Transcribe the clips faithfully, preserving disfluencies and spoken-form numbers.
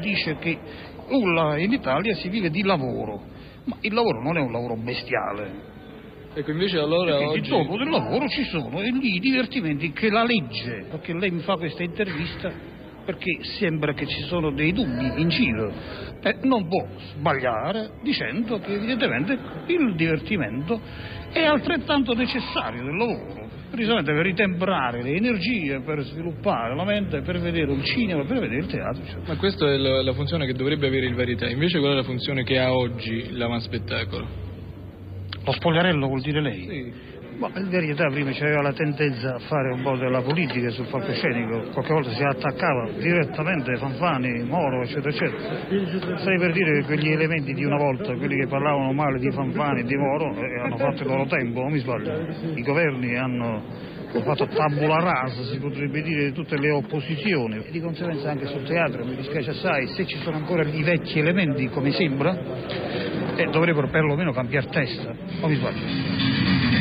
dice che uh, in Italia si vive di lavoro, ma il lavoro non è un lavoro bestiale. Ecco, invece allora Perché oggi... dopo del lavoro ci sono e lì i divertimenti che la legge, perché lei mi fa questa intervista perché sembra che ci sono dei dubbi in giro, eh, non può sbagliare dicendo che evidentemente il divertimento è altrettanto necessario del lavoro, precisamente per ritemprare le energie, per sviluppare la mente, per vedere il cinema, per vedere il teatro. Cioè. Ma questa è la, la funzione che dovrebbe avere il Verità, invece qual è la funzione che ha oggi l'avanspettacolo? Lo spogliarello vuol dire lei? Sì. Ma in verità prima c'aveva la tendenza a fare un po' della politica sul palcoscenico, qualche volta si attaccava direttamente Fanfani, Moro, eccetera, eccetera. Stai per dire che quegli elementi di una volta, quelli che parlavano male di Fanfani e di Moro, eh, hanno fatto il loro tempo, non mi sbaglio. I governi hanno fatto tabula rasa, si potrebbe dire, di tutte le opposizioni. E di conseguenza anche sul teatro, mi dispiace assai, se ci sono ancora i vecchi elementi, come sembra, eh, dovrebbero perlomeno cambiare testa, non mi sbaglio.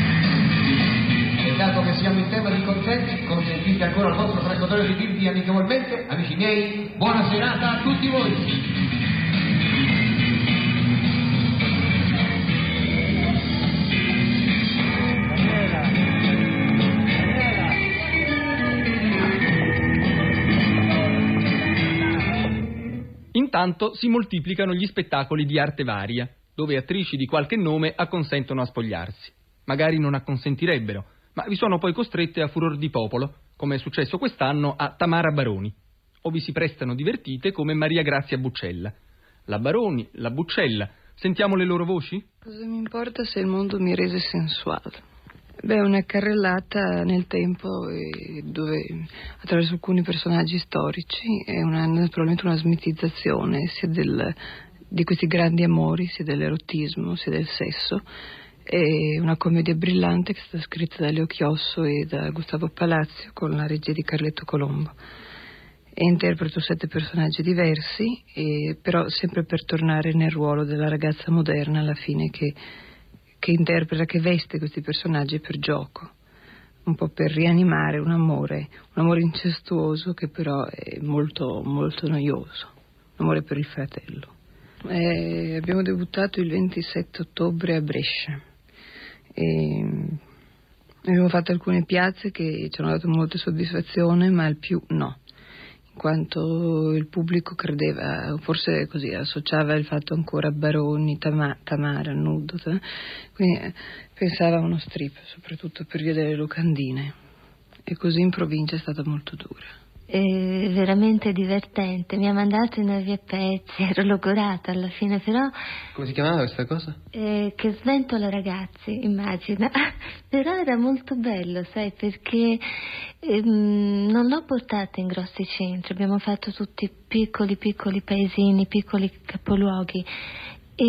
Dato che siamo in tema di concerti, consentite ancora al vostro frequentatore di dirvi amichevolmente, amici miei, buona serata a tutti voi! Intanto si moltiplicano gli spettacoli di arte varia, dove attrici di qualche nome acconsentono a spogliarsi. Magari non acconsentirebbero, ma vi sono poi costrette a furor di popolo, come è successo quest'anno a Tamara Baroni, o vi si prestano divertite come Maria Grazia Buccella. La Baroni, la Buccella, sentiamo le loro voci? Cosa mi importa se il mondo mi rese sensuale? Beh, una carrellata nel tempo eh, dove attraverso alcuni personaggi storici è una, naturalmente una smitizzazione sia del, di questi grandi amori, sia dell'erotismo, sia del sesso. È una commedia brillante che è stata scritta da Leo Chiosso e da Gustavo Palazzo con la regia di Carletto Colombo. E interpreto sette personaggi diversi, e, però sempre per tornare nel ruolo della ragazza moderna alla fine che, che interpreta, che veste questi personaggi per gioco, un po' per rianimare un amore, un amore incestuoso che però è molto, molto noioso, un amore per il fratello. Eh, abbiamo debuttato il ventisette ottobre a Brescia. E abbiamo fatto alcune piazze che ci hanno dato molta soddisfazione, ma al più no, in quanto il pubblico credeva, forse così associava il fatto ancora a Baroni, Tama, Tamara, nudo, quindi pensava a uno strip, soprattutto per via delle locandine, e così in provincia è stata molto dura. È veramente divertente, mi ha mandato in via pezzi, ero logorata alla fine, però... Come si chiamava questa cosa? Eh, che sventola ragazzi, immagina, però era molto bello, sai, perché ehm, non l'ho portata in grossi centri, abbiamo fatto tutti piccoli piccoli paesini, piccoli capoluoghi, e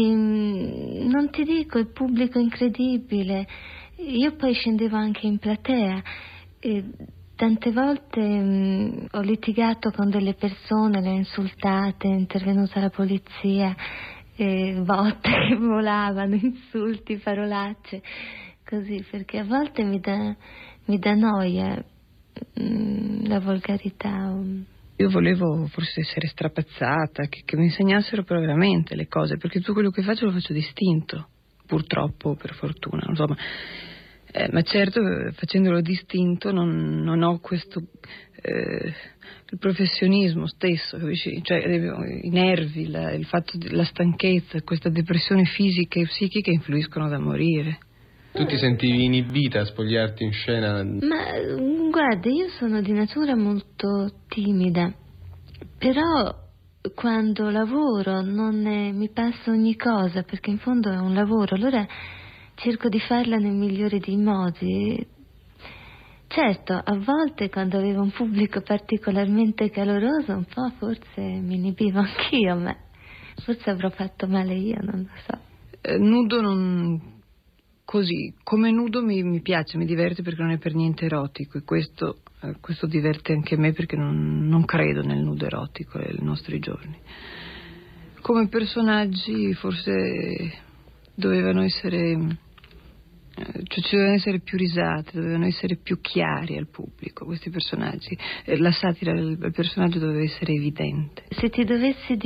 non ti dico, il pubblico incredibile, io poi scendevo anche in platea, e tante volte mh, ho litigato con delle persone, le ho insultate, è intervenuta la polizia, eh, botte che volavano, insulti, parolacce, così, perché a volte mi dà, mi dà noia mh, la volgarità. Io volevo forse essere strapazzata, che, che mi insegnassero però veramente le cose, perché tutto quello che faccio lo faccio distinto, purtroppo, per fortuna, insomma. Eh, ma certo, facendolo distinto non, non ho questo eh, il professionismo stesso, capisci? Cioè i nervi, la, il fatto di, la stanchezza, questa depressione fisica e psichica influiscono da morire. Tu ti sentivi inibita a spogliarti in scena? Ma guarda, io sono di natura molto timida, però quando lavoro non è, mi passa ogni cosa, perché in fondo è un lavoro, allora cerco di farla nel migliore dei modi. Certo, a volte quando avevo un pubblico particolarmente caloroso un po' forse mi inibivo anch'io, ma forse avrò fatto male io, non lo so. Eh, nudo non... così, come nudo mi, mi piace, mi diverte perché non è per niente erotico, e questo, eh, questo diverte anche me perché non, non credo nel nudo erotico nei nostri giorni. Come personaggi forse dovevano essere... cioè ci dovevano essere più risate, dovevano essere più chiari al pubblico questi personaggi, la satira del personaggio doveva essere evidente. Se ti dovessi